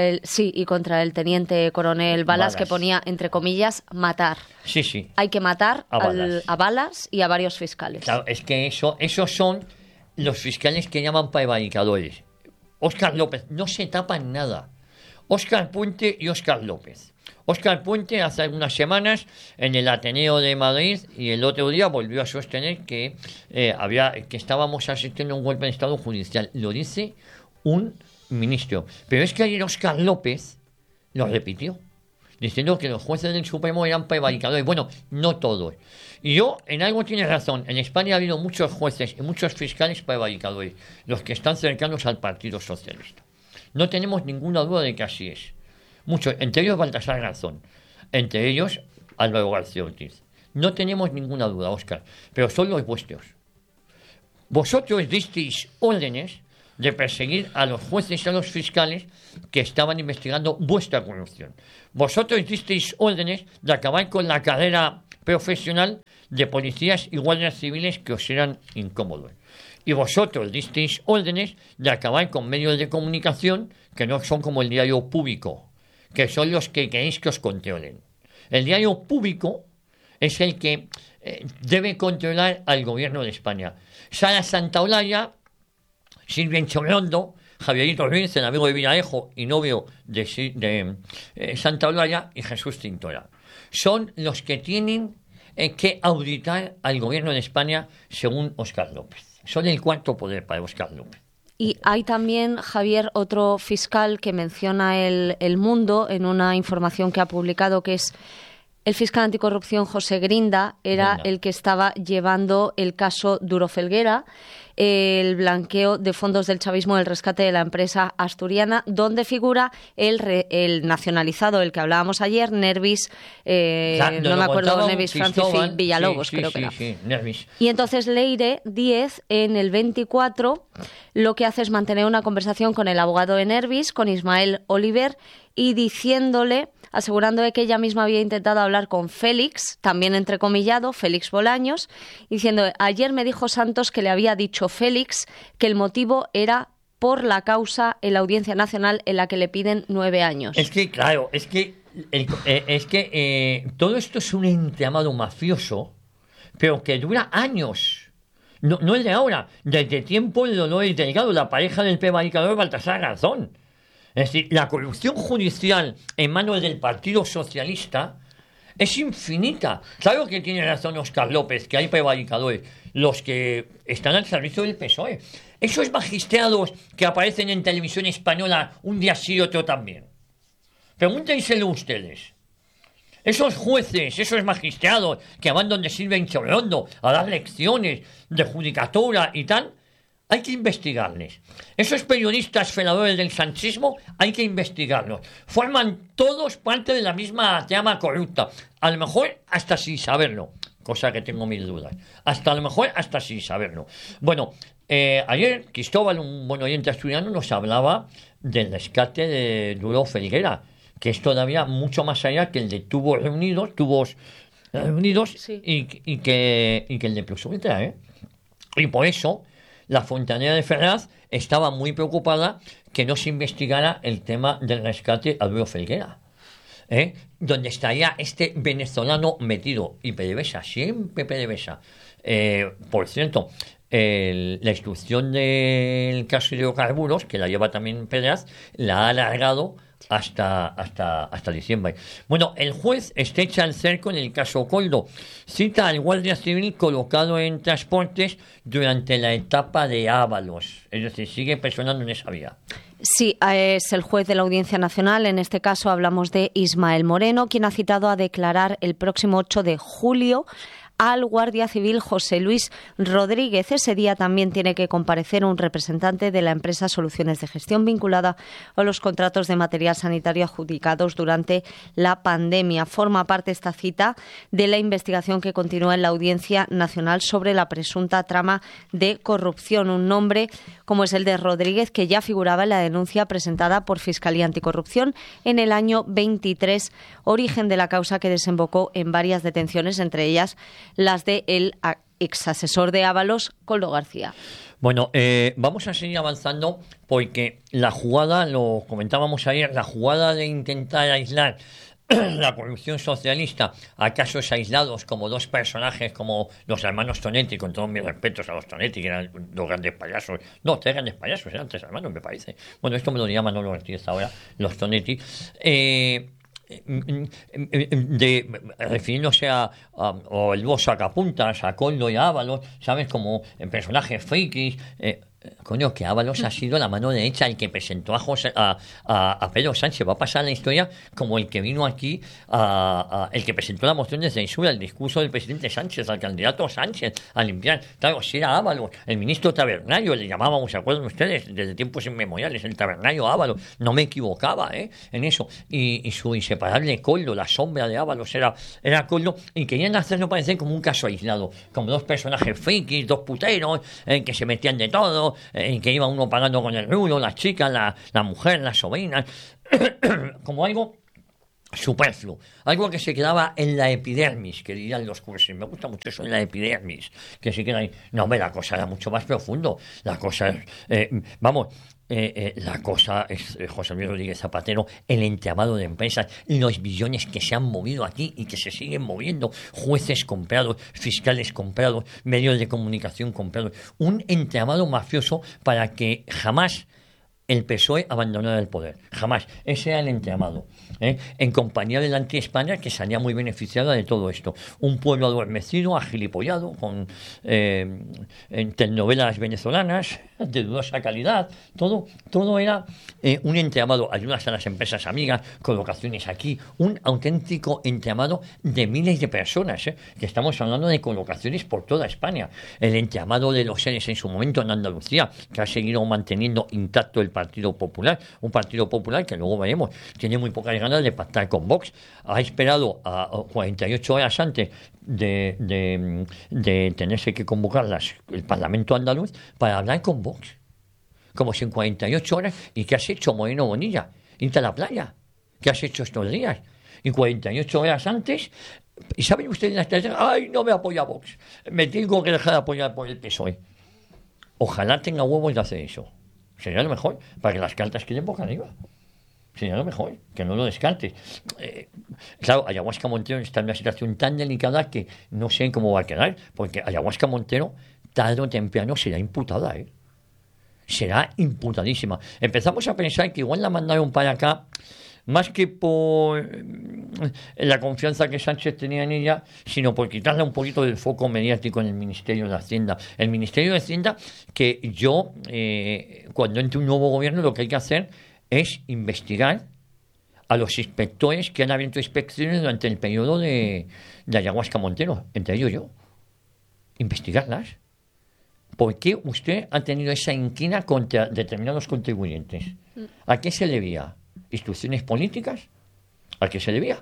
el teniente coronel Balas, que ponía, entre comillas, matar.
Sí.
Hay que matar a Balas y a varios fiscales.
Claro, es que esos son los fiscales que llaman prevaricadores. Óscar López, no se tapan nada. Óscar Puente y Óscar López. Óscar Puente hace algunas semanas en el Ateneo de Madrid, y el otro día volvió a sostener que estábamos asistiendo a un golpe de Estado judicial. Lo dice un ministro. Pero es que ayer Óscar López lo repitió. diciendo que los jueces del Supremo eran prevaricadores. Bueno, no todos. Y yo, en algo tienes razón. En España ha habido muchos jueces y muchos fiscales prevaricadores, los que están cercanos al Partido Socialista. No tenemos ninguna duda de que así es. Muchos, entre ellos Baltasar Garzón, entre ellos Álvaro García Ortiz. No tenemos ninguna duda, Óscar, pero son los vuestros. Vosotros disteis órdenes de perseguir a los jueces y a los fiscales que estaban investigando vuestra corrupción. Vosotros disteis órdenes de acabar con la carrera profesional de policías y guardias civiles que os eran incómodos. Y vosotros disteis órdenes de acabar con medios de comunicación que no son como el diario Público, que son los que queréis que os controlen. El diario Público es el que debe controlar al gobierno de España. Sara Santaolalla, Silvia Enchorondo, Javierito Ruiz, el amigo de Villarejo y novio de Santaolalla, y Jesús Cintora. Son los que tienen que auditar al gobierno de España según Óscar López. Son el cuarto poder para Óscar López.
Y hay también, Javier, otro fiscal que menciona el Mundo en una información que ha publicado, que es el fiscal anticorrupción José Grinda, era el que estaba llevando el caso Duro Felguera, el blanqueo de fondos del chavismo del rescate de la empresa asturiana, donde figura el nacionalizado, el que hablábamos ayer, Nervis, no me acuerdo, Nervis Francis Villalobos, creo que era.
Sí, Nervis.
Y entonces Leire Díez, en el 24, lo que hace es mantener una conversación con el abogado de Nervis, con Ismael Oliver, y asegurándole que ella misma había intentado hablar con Félix, también entrecomillado, Félix Bolaños, diciendo: ayer me dijo Santos que le había dicho Félix que el motivo era por la causa en la Audiencia Nacional en la que le piden 9 años.
Es que, claro, todo esto es un entramado mafioso, pero que dura años. No es de ahora, desde tiempo de Dolores Delgado, la pareja del prevaricador Baltasar Garzón. Es decir, la corrupción judicial en manos del Partido Socialista es infinita. Claro que tiene razón Óscar López, que hay prevaricadores, los que están al servicio del PSOE. Esos magistrados que aparecen en televisión española un día sí y otro también. Pregúntenselo ustedes. Esos jueces, esos magistrados que van donde Silvia Enchorondo a dar lecciones de judicatura y tal, hay que investigarles. Esos periodistas feladores del sanchismo hay que investigarlos. Forman todos parte de la misma trama corrupta. A lo mejor hasta sin saberlo, cosa que tengo mis dudas. A lo mejor hasta sin saberlo. Bueno, ayer Cristóbal, un buen oyente asturiano, nos hablaba del rescate de Duro Felguera, que es todavía mucho más allá que el de Tubos Reunidos sí. y que el de Plus Ultra, Y por eso la Fontanera de Ferraz estaba muy preocupada que no se investigara el tema del rescate a Duro Felguera, donde estaría este venezolano metido. Y PDVSA, siempre PDVSA. Por cierto, la instrucción del caso de hidrocarburos, que la lleva también Ferraz, la ha alargado hasta diciembre. Bueno, el juez estrecha el cerco en el caso Coldo. Cita al guardia civil colocado en transportes durante la etapa de Ábalos. Es decir, sigue personando en esa vía.
Sí, es el juez de la Audiencia Nacional. En este caso hablamos de Ismael Moreno, quien ha citado a declarar el próximo 8 de julio al guardia civil José Luis Rodríguez. Ese día también tiene que comparecer un representante de la empresa Soluciones de Gestión vinculada a los contratos de material sanitario adjudicados durante la pandemia. Forma parte esta cita de la investigación que continúa en la Audiencia Nacional sobre la presunta trama de corrupción. Un nombre como es el de Rodríguez, que ya figuraba en la denuncia presentada por Fiscalía Anticorrupción en el año 23, origen de la causa que desembocó en varias detenciones, entre ellas las de el exasesor de Ábalos, Coldo García.
Bueno, vamos a seguir avanzando porque la jugada, lo comentábamos ayer, la jugada de intentar aislar la corrupción socialista a casos aislados como dos personajes como los hermanos Tonetti, con todos mis respetos a los Tonetti, que eran dos grandes payasos, no, tres grandes payasos, eran tres hermanos, me parece. Bueno, esto me lo llaman, no lo Ortiz ahora, los Tonetti. Refiriéndose a o el dúo Sacapuntas, a Coldo y a Ábalos, ¿sabes? Como personajes frikis. Coño, que Ábalos ha sido la mano derecha, el que presentó a Pedro Sánchez. Va a pasar la historia como el que vino aquí, el que presentó la moción de censura, el discurso del presidente Sánchez, al candidato Sánchez, a limpiar. Claro, si era Ábalos, el ministro Tabernario, le llamábamos, ¿se acuerdan ustedes? Desde tiempos inmemoriales, el Tabernario Ábalos. No me equivocaba, en eso. Y su inseparable Coldo, la sombra de Ábalos, era Coldo, y querían hacerlo parecer como un caso aislado, como dos personajes frikis, dos puteros, que se metían de todo, que iba uno pagando con el rulo, las chicas, la mujer, las sobrinas, como algo superfluo, algo que se quedaba en la epidermis, que dirían los cursos. Me gusta mucho eso, en la epidermis, que se queda ahí. No, la cosa era mucho más profundo. La cosa es, la cosa es, José Luis Rodríguez Zapatero, el entramado de empresas, los billones que se han movido aquí y que se siguen moviendo, jueces comprados, fiscales comprados, medios de comunicación comprados, un entramado mafioso para que jamás el PSOE abandonara el poder. Jamás. Ese era el entramado. En compañía del anti-España, que salía muy beneficiada de todo esto. Un pueblo adormecido, agilipollado, con telenovelas venezolanas de dudosa calidad. Todo era un entramado. Ayudas a las empresas amigas, colocaciones aquí. Un auténtico entramado de miles de personas. Que estamos hablando de colocaciones por toda España. El entramado de los seres en su momento en Andalucía, que ha seguido manteniendo intacto el Partido Popular. Un Partido Popular que luego veremos, tiene muy pocas ganas de pactar con Vox. Ha esperado a 48 horas antes de tenerse que convocar el Parlamento andaluz para hablar con Vox. Como si en 48 horas. ¿Y qué has hecho, Moreno Bonilla? Irte a la playa. ¿Qué has hecho estos días? Y 48 horas antes. ¿Y saben ustedes las estrategia? ¡Ay, no me apoya Vox! Me tengo que dejar de apoyar por el PSOE. Ojalá tenga huevos de hacer eso. Sería lo mejor, para que las cartas queden boca arriba. Sería lo mejor, que no lo descartes. Claro, Ayahuasca Montero está en una situación tan delicada que no sé cómo va a quedar, porque Ayahuasca Montero, tarde o temprano, será imputada, Será imputadísima. Empezamos a pensar que igual la mandaron para acá, más que por la confianza que Sánchez tenía en ella, sino por quitarle un poquito del foco mediático en el Ministerio de Hacienda. El Ministerio de Hacienda, que yo, cuando entre un nuevo gobierno, lo que hay que hacer es investigar a los inspectores que han abierto inspecciones durante el periodo de Ayahuasca Montero, entre ellos yo. Investigarlas. ¿Por qué usted ha tenido esa inquina contra determinados contribuyentes? ¿A qué se debía? ¿Instrucciones políticas? ¿A qué se debía?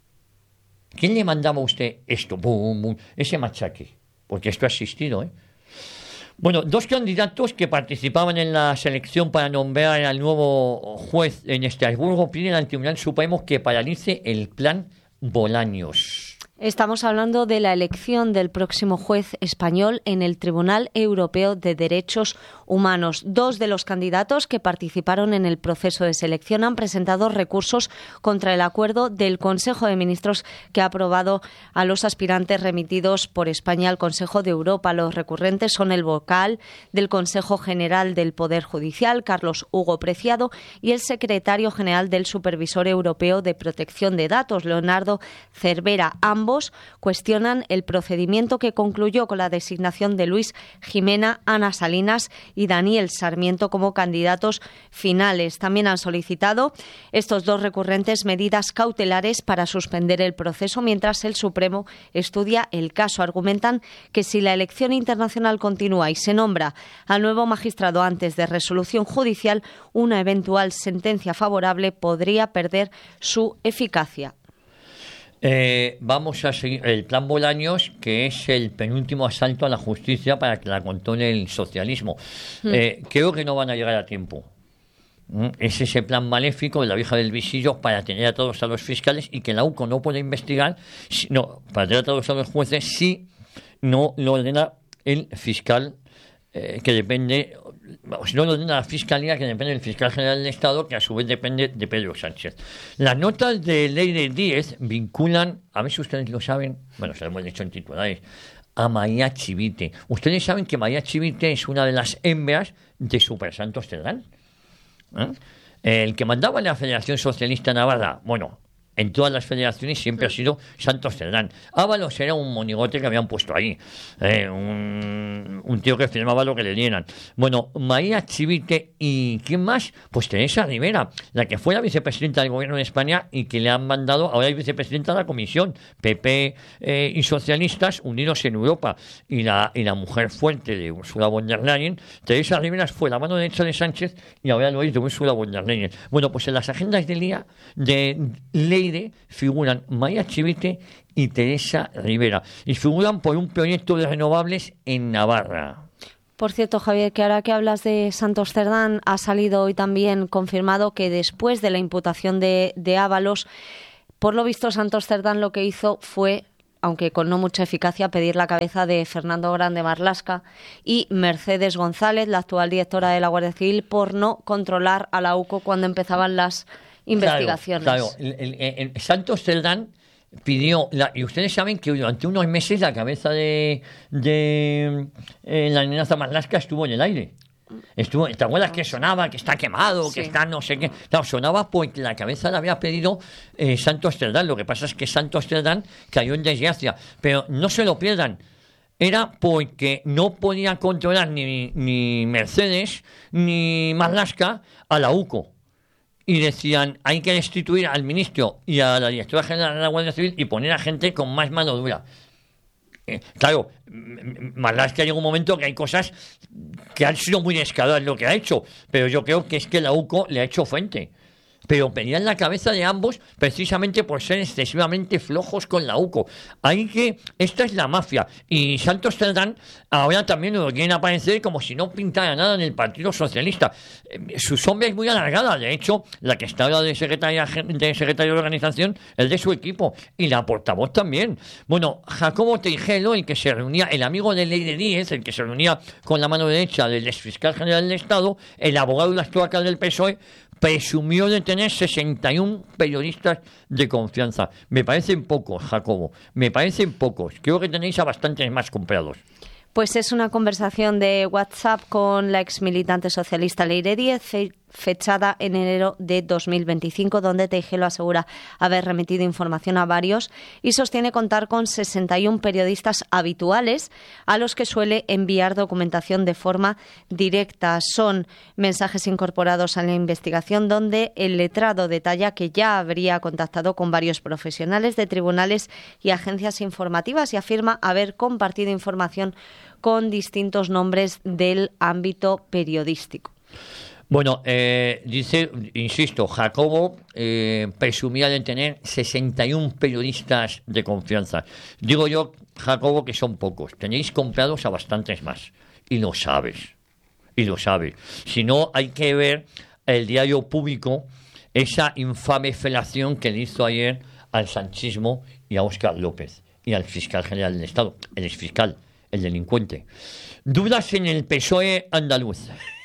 ¿Quién le mandaba a usted esto? ¡Bum, bum! Ese machaque. Porque esto ha existido, Bueno, dos candidatos que participaban en la selección para nombrar al nuevo juez en Estrasburgo piden al Tribunal Supremo que paralice el plan Bolaños.
Estamos hablando de la elección del próximo juez español en el Tribunal Europeo de Derechos Humanos. Dos de los candidatos que participaron en el proceso de selección han presentado recursos contra el acuerdo del Consejo de Ministros que ha aprobado a los aspirantes remitidos por España al Consejo de Europa. Los recurrentes son el vocal del Consejo General del Poder Judicial, Carlos Hugo Preciado, y el secretario general del Supervisor Europeo de Protección de Datos, Leonardo Cervera. Ambos cuestionan el procedimiento que concluyó con la designación de Luis Jimena, Ana Salinas y Daniel Sarmiento como candidatos finales. También han solicitado estos dos recurrentes medidas cautelares para suspender el proceso mientras el Supremo estudia el caso. Argumentan que si la elección internacional continúa y se nombra al nuevo magistrado antes de resolución judicial, una eventual sentencia favorable podría perder su eficacia.
Vamos a seguir el plan Bolaños, que es el penúltimo asalto a la justicia para que la controle el socialismo. Creo que no van a llegar a tiempo. Es ese plan maléfico de la vieja del visillo para tener a todos a los fiscales y que la UCO no puede investigar, para tener a todos a los jueces si no lo ordena el fiscal que depende, si no lo ordena la Fiscalía, que depende del Fiscal General del Estado, que a su vez depende de Pedro Sánchez. Las notas de ley de 10 vinculan, a ver si ustedes lo saben, bueno, se lo hemos dicho en titulares, a María Chivite. Ustedes saben que María Chivite es una de las hembras de Super Santos Cerdán. El que mandaba en la Federación Socialista Navarra, bueno, en todas las federaciones siempre ha sido Santos Cerdán. Ábalos era un monigote que habían puesto ahí, un un tío que firmaba lo que le dieran. Bueno, María Chivite y ¿quién más? Pues Teresa Rivera, la que fue la vicepresidenta del gobierno de España y que le han mandado, ahora es vicepresidenta de la Comisión, PP y socialistas unidos en Europa, y la mujer fuerte de Ursula von der Leyen. Teresa Rivera fue la mano derecha de Sánchez y ahora lo es de Ursula von der Leyen. Bueno, pues en las agendas del día de Leire figuran María Chivite y Teresa Rivera, y figuran por un proyecto de renovables en Navarra.
Por cierto, Javier, que ahora que hablas de Santos Cerdán, ha salido hoy también confirmado que después de la imputación de Ábalos, por lo visto Santos Cerdán lo que hizo fue, aunque con no mucha eficacia, pedir la cabeza de Fernando Grande Marlaska y Mercedes González, la actual directora de la Guardia Civil, por no controlar a la UCO cuando empezaban las investigaciones.
Claro. Santos Cerdán pidió, y ustedes saben que durante unos meses la cabeza de la amenaza Marlaska estuvo en el aire. ¿Te acuerdas que sonaba, que está quemado, que está no sé qué? Claro, sonaba porque la cabeza la había pedido Santos Cerdán. Lo que pasa es que Santos Cerdán cayó en desgracia. Pero no se lo pierdan. Era porque no podía controlar ni Mercedes ni Marlaska a la UCO. Y decían, hay que destituir al ministro y a la directora general de la Guardia Civil y poner a gente con más mano dura. Claro, Marlaska llega un momento que hay cosas que han sido muy descaradas lo que ha hecho, pero yo creo que es que la UCO le ha hecho frente. Pero pedían la cabeza de ambos precisamente por ser excesivamente flojos con la UCO. Esta es la mafia. Y Santos Cerdán ahora también lo quieren aparecer como si no pintara nada en el Partido Socialista. Su sombra es muy alargada. De hecho, la que está ahora de secretario de organización es de su equipo. Y la portavoz también. Bueno, Jacobo Teijelo, el amigo de Leire Díez, el que se reunía con la mano derecha del exfiscal general del Estado, el abogado de las cloacas del PSOE, presumió de tener 61 periodistas de confianza. Me parecen pocos, Jacobo. Me parecen pocos. Creo que tenéis a bastantes más comprados.
Pues es una conversación de WhatsApp con la exmilitante socialista Leire Díez, fechada en enero de 2025, donde Teijelo asegura haber remitido información a varios y sostiene contar con 61 periodistas habituales a los que suele enviar documentación de forma directa. Son mensajes incorporados a la investigación donde el letrado detalla que ya habría contactado con varios profesionales de tribunales y agencias informativas y afirma haber compartido información con distintos nombres del ámbito periodístico.
Bueno, dice, insisto, Jacobo presumía de tener 61 periodistas de confianza. Digo yo, Jacobo, que son pocos. Tenéis comprados a bastantes más. Y lo sabes. Si no, hay que ver el diario Público, esa infame felación que le hizo ayer al sanchismo y a Óscar López y al fiscal general del Estado, el exfiscal, el delincuente. Dudas en el PSOE andaluz.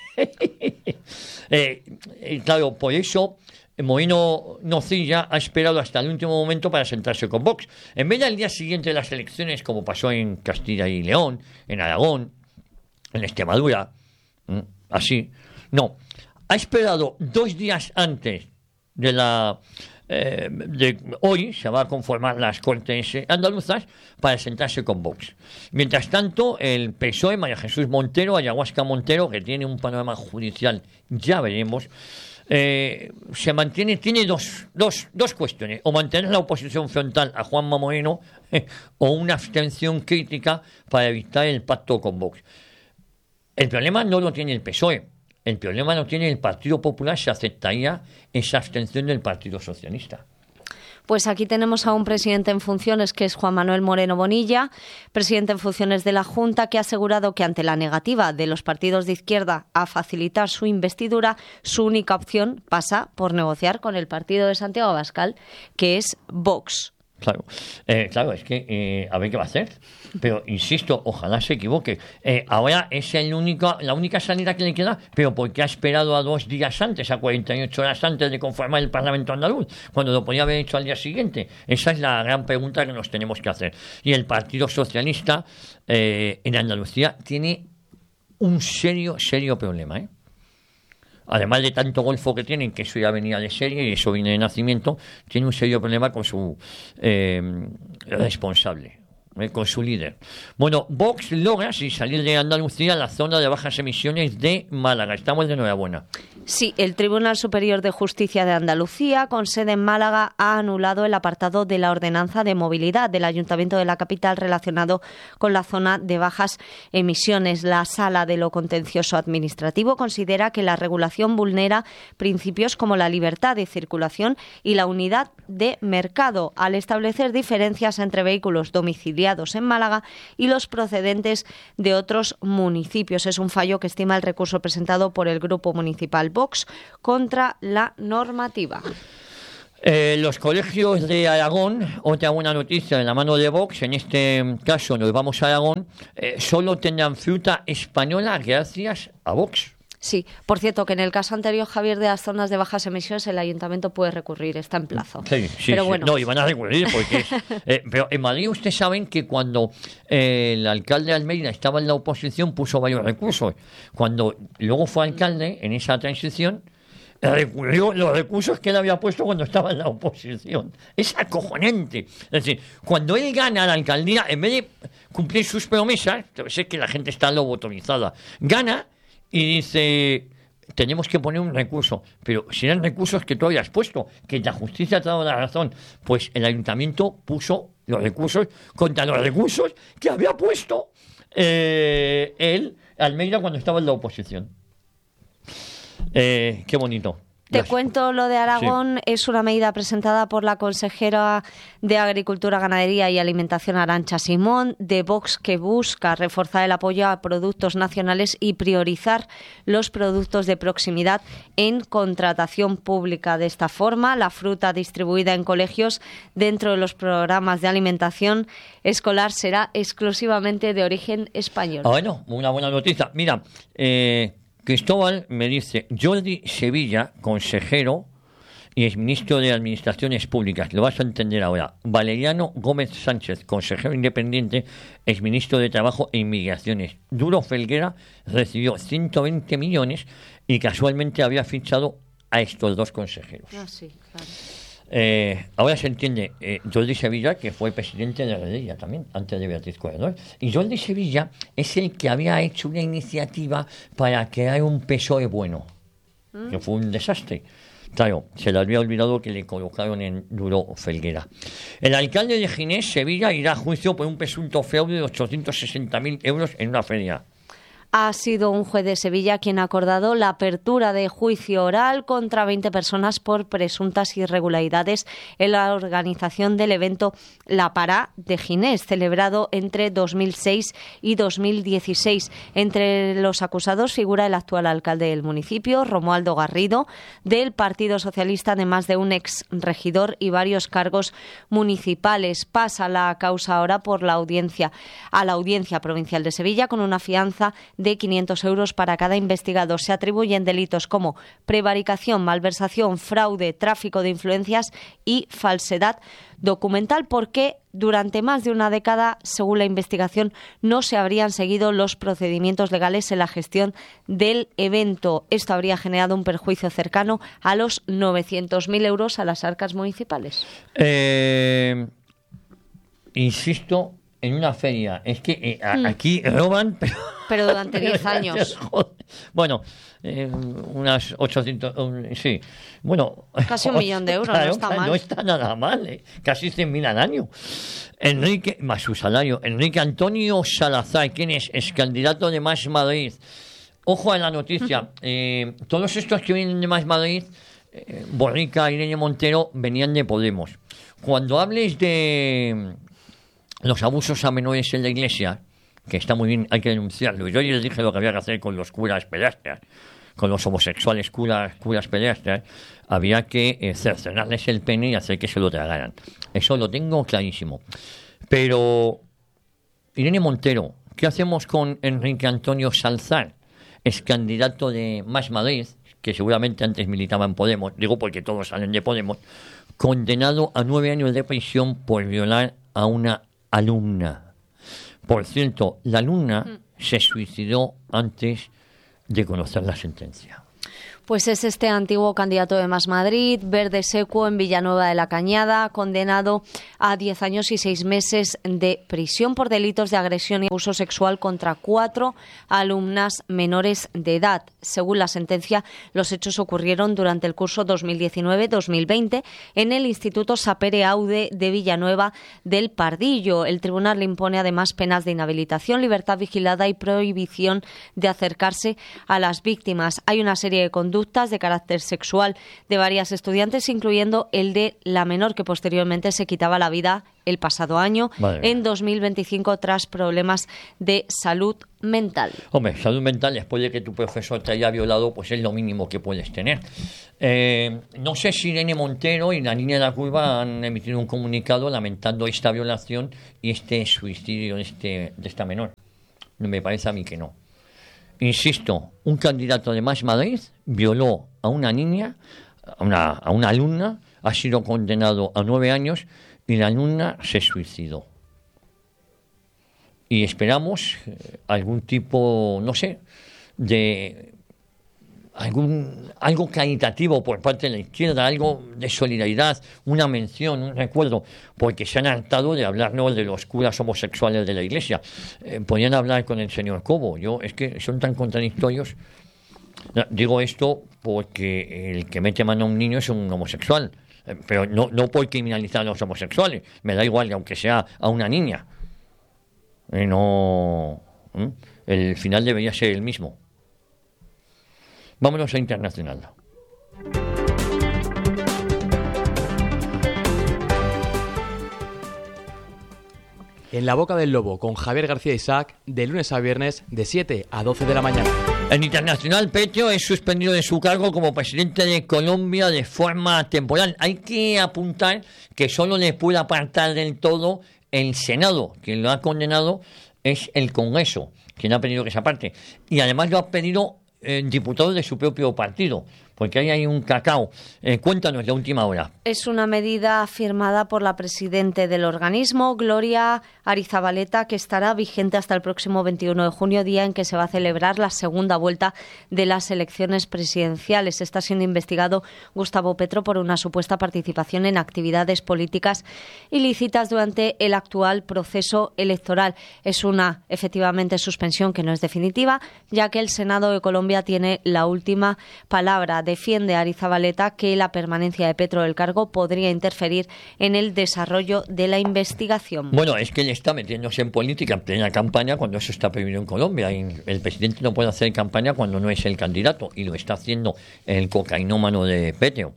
Claro, por eso Moreno Nocilla ha esperado hasta el último momento para sentarse con Vox. En vez del día siguiente de las elecciones, como pasó en Castilla y León, en Aragón, en Extremadura, así, no. Ha esperado 2 días antes de hoy, se va a conformar las Cortes andaluzas, para sentarse con Vox. Mientras tanto, el PSOE, María Jesús Montero, Ayahuasca Montero, que tiene un panorama judicial, ya veremos, se mantiene, tiene dos cuestiones: o mantener la oposición frontal a Juanma Moreno o una abstención crítica para evitar el pacto con Vox. El problema no lo tiene el PSOE. El problema no tiene el Partido Popular, si aceptaría esa abstención del Partido Socialista.
Pues aquí tenemos a un presidente en funciones, que es Juan Manuel Moreno Bonilla, presidente en funciones de la Junta, que ha asegurado que ante la negativa de los partidos de izquierda a facilitar su investidura, su única opción pasa por negociar con el partido de Santiago Abascal, que es Vox.
Claro, es que a ver qué va a hacer. Pero insisto, ojalá se equivoque. Ahora es la única salida que le queda, pero ¿por qué ha esperado a 2 días antes, a 48 horas antes de conformar el Parlamento andaluz, cuando lo podía haber hecho al día siguiente? Esa es la gran pregunta que nos tenemos que hacer. Y el Partido Socialista en Andalucía tiene un serio problema, Además de tanto golfo que tienen, que eso ya venía de serie y eso viene de nacimiento, tiene un serio problema con su responsable. con su líder. Bueno, Vox logra, sin salir de Andalucía, la zona de bajas emisiones de Málaga. Estamos de enhorabuena.
Sí, el Tribunal Superior de Justicia de Andalucía, con sede en Málaga, ha anulado el apartado de la Ordenanza de Movilidad del Ayuntamiento de la capital relacionado con la zona de bajas emisiones. La Sala de lo Contencioso Administrativo considera que la regulación vulnera principios como la libertad de circulación y la unidad de mercado, al establecer diferencias entre vehículos domiciliados en Málaga y los procedentes de otros municipios. Es un fallo que estima el recurso presentado por el Grupo Municipal Vox contra la normativa.
Los colegios de Aragón, otra buena noticia de la mano de Vox, en este caso nos vamos a Aragón, solo tendrán fruta española gracias a Vox.
Sí, por cierto, que en el caso anterior, Javier, de las zonas de bajas emisiones, el ayuntamiento puede recurrir, está en plazo.
Sí, pero bueno. No, y van a recurrir porque pero en Madrid ustedes saben que cuando el alcalde de Almeida estaba en la oposición puso varios recursos. Cuando luego fue alcalde, en esa transición, recurrió los recursos que él había puesto cuando estaba en la oposición. Es acojonante. Es decir, cuando él gana la alcaldía, en vez de cumplir sus promesas, sé que la gente está lobotomizada, gana y dice, tenemos que poner un recurso, pero si eran recursos que tú habías puesto, que la justicia te ha dado la razón, pues el ayuntamiento puso los recursos contra los recursos que había puesto él, Almeida, cuando estaba en la oposición. Qué bonito.
Te cuento lo de Aragón. Sí. Es una medida presentada por la consejera de Agricultura, Ganadería y Alimentación, Arantxa Simón, de Vox, que busca reforzar el apoyo a productos nacionales y priorizar los productos de proximidad en contratación pública. De esta forma, la fruta distribuida en colegios dentro de los programas de alimentación escolar será exclusivamente de origen español.
Bueno, una buena noticia. Mira, Cristóbal me dice, Jordi Sevilla, consejero y exministro de Administraciones Públicas, lo vas a entender ahora. Valeriano Gómez Sánchez, consejero independiente, exministro de Trabajo e Inmigraciones. Duro Felguera recibió 120 millones y casualmente había fichado a estos dos consejeros.
Ah, sí, claro.
Ahora se entiende, Jordi Sevilla, que fue presidente de la Heredia también, antes de Beatriz Corredor, y Jordi Sevilla es el que había hecho una iniciativa para crear un PSOE bueno, que fue un desastre. Claro, se le había olvidado que le colocaron en Duro Felguera. El alcalde de Ginés, Sevilla, irá a juicio por un presunto fraude de 860.000 euros en una feria.
Ha sido un juez de Sevilla quien ha acordado la apertura de juicio oral contra 20 personas por presuntas irregularidades en la organización del evento La Pará de Ginés, celebrado entre 2006 y 2016. Entre los acusados figura el actual alcalde del municipio, Romualdo Garrido, del Partido Socialista, además de un ex regidor y varios cargos municipales. Pasa la causa ahora por la Audiencia Provincial de Sevilla, con una fianza de 500 euros para cada investigado. Se atribuyen delitos como prevaricación, malversación, fraude, tráfico de influencias y falsedad documental, porque durante más de una década, según la investigación, no se habrían seguido los procedimientos legales en la gestión del evento. Esto habría generado un perjuicio cercano a los 900.000 euros a las arcas municipales.
Insisto, en una feria. Es que aquí roban,
pero durante 10 años.
Bueno, unas 800... sí. Bueno,
casi 1 millón de euros,
claro,
no está mal.
No está nada mal, casi 100.000 al año. Enrique, más su salario. Enrique Antonio Salazar, ¿quién es? Es candidato de Más Madrid. Ojo a la noticia. Todos estos que vienen de Más Madrid, Borrica, Irene Montero, venían de Podemos. Cuando hables de los abusos a menores en la iglesia, que está muy bien, hay que denunciarlo. Yo les dije lo que había que hacer con los curas pederastas, con los homosexuales curas pederastas. Había que cercenarles el pene y hacer que se lo tragaran. Eso lo tengo clarísimo. Pero, Irene Montero, ¿qué hacemos con Enrique Antonio Salazar? Es candidato de Más Madrid, que seguramente antes militaba en Podemos, digo porque todos salen de Podemos, condenado a 9 años de prisión por violar a una alumna. Por cierto, la alumna se suicidó antes de conocer la sentencia.
Pues es este antiguo candidato de Más Madrid, Verde Secuo, en Villanueva de la Cañada, condenado a 10 años y 6 meses de prisión por delitos de agresión y abuso sexual contra 4 alumnas menores de edad. Según la sentencia, los hechos ocurrieron durante el curso 2019-2020 en el Instituto Sapere Aude de Villanueva del Pardillo. El tribunal le impone además penas de inhabilitación, libertad vigilada y prohibición de acercarse a las víctimas. Hay una serie de conductas de carácter sexual de varias estudiantes, incluyendo el de la menor que posteriormente se quitaba la vida el pasado año, en 2025, tras problemas de salud mental.
Hombre, salud mental, después de que tu profesor te haya violado, pues es lo mínimo que puedes tener. No sé si Irene Montero y la Niña de la Curva han emitido un comunicado lamentando esta violación y este suicidio de esta menor. Me parece a mí que no. Insisto, un candidato de Más Madrid violó a una niña, a una alumna, ha sido condenado a 9 años y la alumna se suicidó. Y esperamos algún tipo, no sé, de algo caritativo por parte de la izquierda, algo de solidaridad, una mención, un recuerdo, porque se han hartado de hablarnos de los curas homosexuales de la Iglesia. Podían hablar con el señor Cobo. Es que son tan contradictorios. Digo esto porque el que mete mano a un niño es un homosexual, pero no por criminalizar a los homosexuales. Me da igual, aunque sea a una niña. El final debería ser el mismo. Vámonos a internacional.
En la boca del lobo, con Javier García Isaac, de lunes a viernes, de 7 a 12 de la mañana.
En internacional, Petro es suspendido de su cargo como presidente de Colombia de forma temporal. Hay que apuntar que solo le puede apartar del todo el Senado. Quien lo ha condenado es el Congreso, quien ha pedido que se aparte. Y además lo ha pedido diputados de su propio partido, porque ahí hay un cacao. Cuéntanos de última hora.
Es una medida firmada por la presidenta del organismo, Gloria Arizabaleta, que estará vigente hasta el próximo 21 de junio, día en que se va a celebrar la segunda vuelta de las elecciones presidenciales. Está siendo investigado Gustavo Petro por una supuesta participación en actividades políticas ilícitas durante el actual proceso electoral. Es una, efectivamente, suspensión que no es definitiva, ya que el Senado de Colombia tiene la última palabra. Defiende Arizabaleta que la permanencia de Petro del cargo podría interferir en el desarrollo de la investigación.
Bueno, es que él está metiéndose en política en plena campaña cuando eso está prohibido en Colombia. Y el presidente no puede hacer campaña cuando no es el candidato, y lo está haciendo el cocainómano de Petro,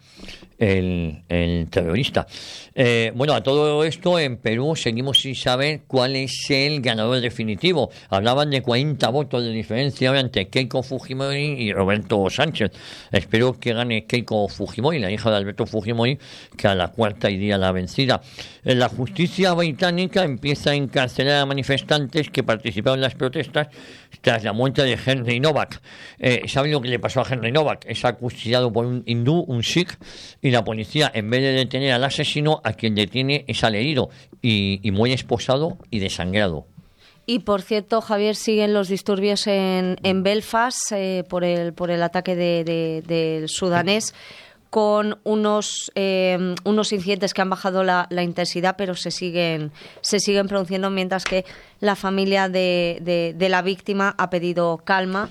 el terrorista. Bueno, a todo esto, en Perú seguimos sin saber cuál es el ganador definitivo. Hablaban de 40 votos de diferencia entre Keiko Fujimori y Roberto Sánchez. Espero que gane Keiko Fujimori, la hija de Alberto Fujimori, que a la cuarta iría la vencida. La justicia británica empieza a encarcelar a manifestantes que participaron en las protestas tras la muerte de Henry Novak. ¿Saben lo que le pasó a Henry Novak? Es acusado por un hindú, un sikh, y la policía, en vez de detener al asesino, a quien detiene es al herido, y muy esposado y desangrado.
Y por cierto, Javier, siguen los disturbios en Belfast por el ataque del sudanés, con unos incidentes que han bajado la intensidad, pero se siguen produciendo, mientras que la familia de la víctima ha pedido calma.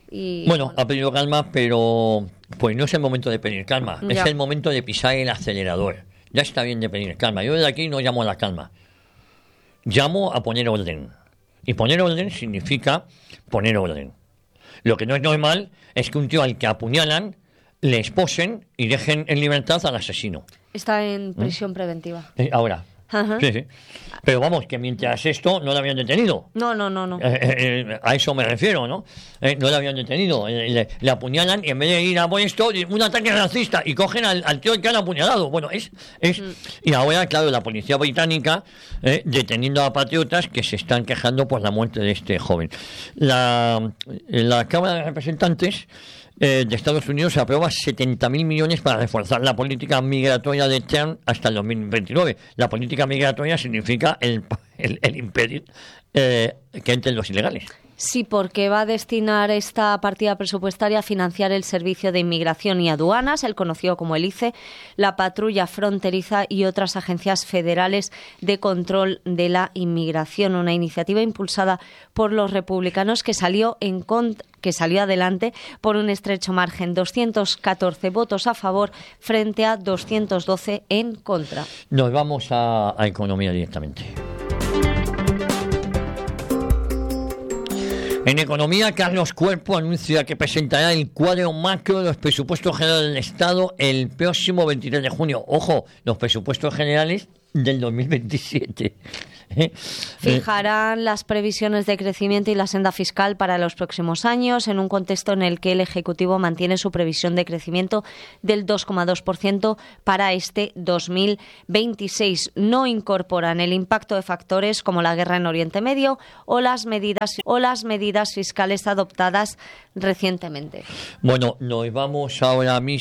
Ha pedido calma, pero pues no es el momento de pedir calma, es el momento de pisar el acelerador. Ya está bien de pedir calma. Yo desde aquí no llamo a la calma, llamo a poner orden. Y poner orden significa poner orden. Lo que no es normal es que un tío al que apuñalan le esposen y dejen en libertad al asesino.
Está en prisión preventiva.
Ahora. Sí. Pero vamos, que mientras esto no lo habían detenido.
No.
A eso me refiero, ¿no? No lo habían detenido. Le apuñalan y en vez de ir a por esto, un ataque racista, y cogen al tío que han apuñalado. Bueno, Y ahora, claro, la policía británica deteniendo a patriotas que se están quejando por la muerte de este joven. La Cámara de Representantes de Estados Unidos aprueba 70.000 millones para reforzar la política migratoria de Trump hasta el 2029. La política migratoria significa el impedir que entren los ilegales.
Sí, porque va a destinar esta partida presupuestaria a financiar el Servicio de Inmigración y Aduanas, el conocido como el ICE, la Patrulla Fronteriza y otras agencias federales de control de la inmigración. Una iniciativa impulsada por los republicanos que salió adelante por un estrecho margen, 214 votos a favor frente a 212 en contra.
Nos vamos a economía directamente. En economía, Carlos Cuerpo anuncia que presentará el cuadro macro de los presupuestos generales del Estado el próximo 23 de junio. Ojo, los presupuestos generales del 2027.
Fijarán las previsiones de crecimiento y la senda fiscal para los próximos años, en un contexto en el que el Ejecutivo mantiene su previsión de crecimiento del 2,2% para este 2026. No incorporan el impacto de factores como la guerra en Oriente Medio o las medidas fiscales adoptadas recientemente.
Bueno, nos vamos ahora mismo